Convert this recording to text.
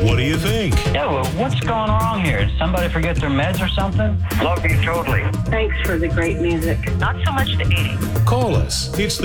What do you think? Yeah, well, what's going wrong here? Did somebody forget their meds or something? Love you totally. Thanks for the great music. Not so much the eating. Call us. It's the